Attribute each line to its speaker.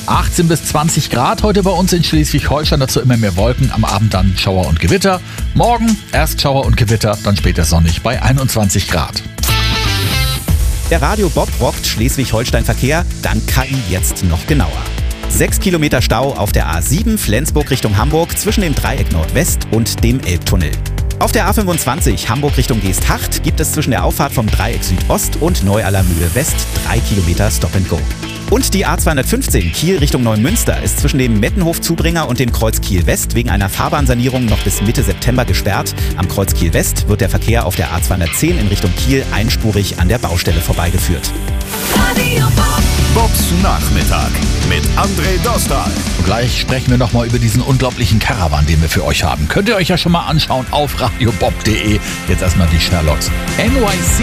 Speaker 1: 18 bis 20 Grad heute bei uns in Schleswig-Holstein, dazu immer mehr Wolken, am Abend dann Schauer und Gewitter. Morgen erst Schauer und Gewitter, dann später sonnig bei 21 Grad.
Speaker 2: Der Radio Bob rockt Schleswig-Holstein-Verkehr, dank KI jetzt noch genauer. 6 Kilometer Stau auf der A7 Flensburg Richtung Hamburg zwischen dem Dreieck Nordwest und dem Elbtunnel. Auf der A25 Hamburg Richtung Geesthacht gibt es zwischen der Auffahrt vom Dreieck Südost und Neu-Allermühle West 3 Kilometer Stop and Go. Und die A215 Kiel Richtung Neumünster ist zwischen dem Mettenhof-Zubringer und dem Kreuz Kiel West wegen einer Fahrbahnsanierung noch bis Mitte September gesperrt. Am Kreuz Kiel West wird der Verkehr auf der A210 in Richtung Kiel einspurig an der Baustelle vorbeigeführt.
Speaker 3: Radio Bob. Bobs Nachmittag mit André Dostal.
Speaker 1: Und gleich sprechen wir nochmal über diesen unglaublichen Caravan, den wir für euch haben. Könnt ihr euch ja schon mal anschauen auf radiobob.de. Jetzt erstmal die Sherlocks. NYC.